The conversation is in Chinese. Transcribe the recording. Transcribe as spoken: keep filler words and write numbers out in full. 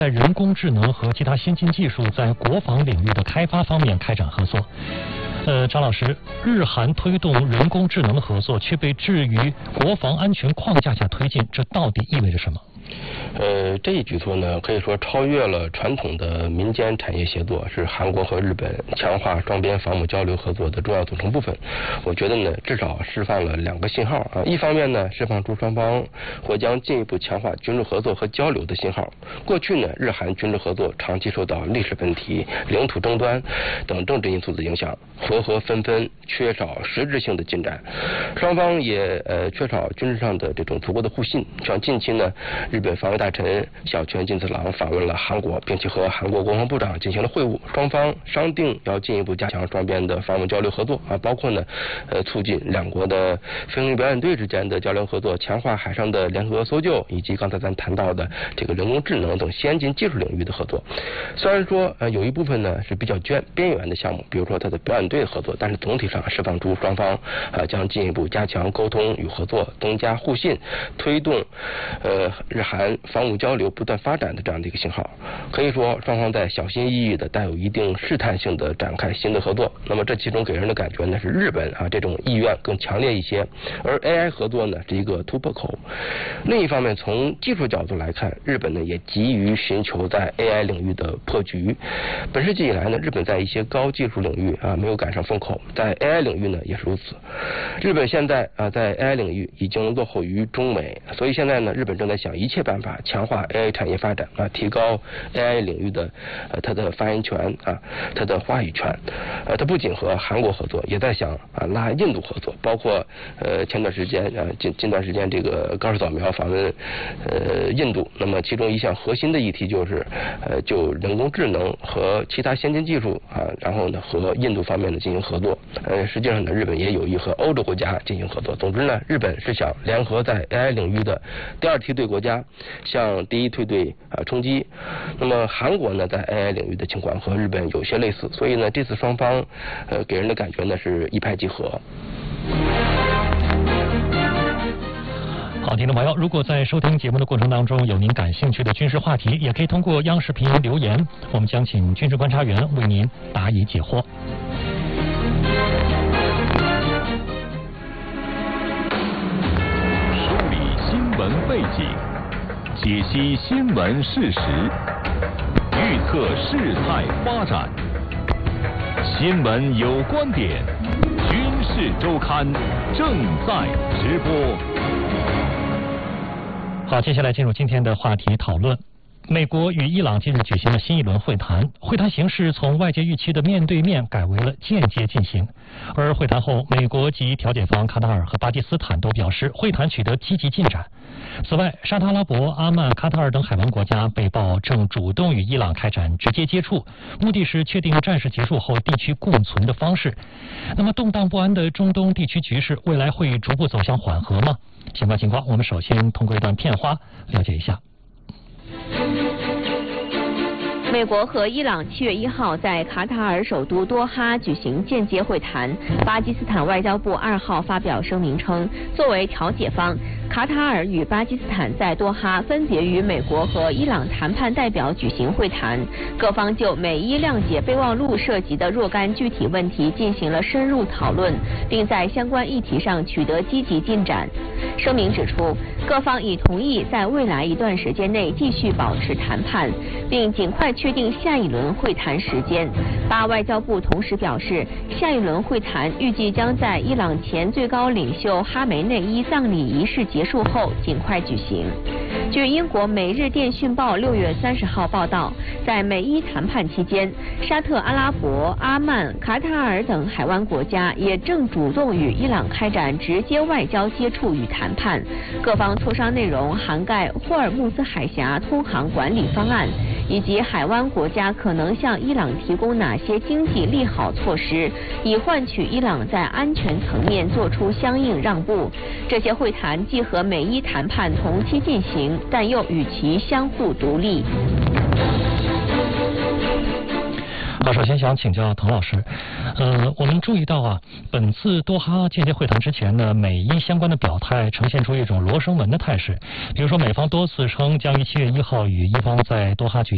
在人工智能和其他先进技术在国防领域的开发方面开展合作。呃，张老师，日韩推动人工智能的合作，却被置于国防安全框架下推进，这到底意味着什么？ 呃，这一举措呢，可以说超越了传统的民间产业协作，是韩国和日本强化双边防务交流合作的重要组成部分。我觉得呢，至少释放了两个信号啊。一方面呢，释放出双方或将进一步强化军事合作和交流的信号。过去呢，日韩军事合作长期受到历史问题、领土争端等政治因素的影响，合合纷纷，缺少实质性的进展。双方也呃缺少军事上的这种足够的互信。像近期呢，日本防卫大臣小泉进次郎访问了韩国，并且和韩国国防部长进行了会晤，双方商定要进一步加强双边的防务交流合作啊，包括呢呃促进两国的飞行表演队之间的交流合作，强化海上的联合搜救，以及刚才咱谈到的这个人工智能等先进技术领域的合作。虽然说呃有一部分呢是比较边边缘的项目，比如说它的表演队合作，但是总体上释放出双方啊将进一步加强沟通与合作，增加互信，推动呃日韩防务交流不断发展的这样的一个信号。可以说双方在小心翼翼的、带有一定试探性的展开新的合作。那么这其中给人的感觉呢是日本啊这种意愿更强烈一些，而 A I 合作呢是一个突破口。另一方面，从技术角度来看，日本呢也急于寻求在 A I 领域的破局。本世纪以来呢，日本在一些高技术领域啊没有赶上风口，在 A I 领域呢也是如此。日本现在啊在 A I 领域已经落后于中美，所以现在呢日本正在想一切办法强化 A I 产业发展啊，提高 A I 领域的呃它的发言权啊，它的话语权。呃，它不仅和韩国合作，也在想啊拉印度合作，包括呃前段时间啊近近段时间这个高市早苗访问呃印度，那么其中一项核心的议题就是呃就人工智能和其他先进技术啊，然后呢和印度方面的进行合作。呃，实际上呢，日本也有意和欧洲国家进行合作。总之呢，日本是想联合在 A I 领域的第二梯队国家向第一梯队啊冲击。那么韩国呢，在 A I 领域的情况和日本有些类似，所以呢，这次双方呃给人的感觉呢是一拍即合。 好，听众朋友，如果在收听节目的过程当中有您感兴趣的军事话题，也可以通过央视频留言，我们将请军事观察员为您答疑解惑。 梳理新闻背景，解析新闻事实，预测事态发展。新闻有观点，军事周刊正在直播。 好，接下来进入今天的话题讨论。美国与伊朗近日举行了新一轮会谈，会谈形式从外界预期的面对面改为了间接进行。而会谈后，美国及调解方卡塔尔和巴基斯坦都表示会谈取得积极进展。此外，沙特阿拉伯、阿曼、卡塔尔等海湾国家被曝正主动与伊朗开展直接接触，目的是确定战事结束后地区共存的方式。那么动荡不安的中东地区局势，未来会逐步走向缓和吗？相关情况，我们首先通过一段片花了解一下。 美国和伊朗七月一号在卡塔尔首都多哈举行间接会谈。巴基斯坦外交部二号发表声明称，作为调解方，卡塔尔与巴基斯坦在多哈分别与美国和伊朗谈判代表举行会谈，各方就美伊谅解备忘录涉及的若干具体问题进行了深入讨论，并在相关议题上取得积极进展。声明指出，各方已同意在未来一段时间内继续保持谈判，并尽快确定下一轮会谈时间。巴外交部同时表示，下一轮会谈预计将在伊朗前最高领袖哈梅内伊葬礼仪式结束后尽快举行。据英国《每日电讯报》六月三十号报道，在美伊谈判期间，沙特阿拉伯、阿曼、卡塔尔等海湾国家也正主动与伊朗开展直接外交接触与谈判。各方磋商内容涵盖霍尔木兹海峡通航管理方案，以及海湾国家可能向伊朗提供哪些经济利好措施，以换取伊朗在安全层面做出相应让步。这些会谈既和美伊谈判同期进行，但又与其相互独立。 好，首先想请教滕老师，呃，我们注意到啊，本次多哈间接会谈之前呢，美伊相关的表态呈现出一种罗生门的态势。比如说，美方多次称将于七月一号与伊方在多哈举